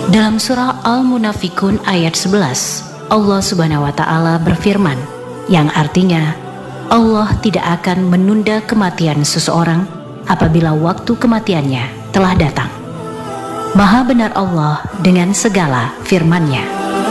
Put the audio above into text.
Dalam surah Al-Munafikun ayat 11, Allah Subhanahu wa Ta'ala berfirman, yang artinya Allah tidak akan menunda kematian seseorang apabila waktu kematiannya telah datang. Maha benar Allah dengan segala firman-Nya.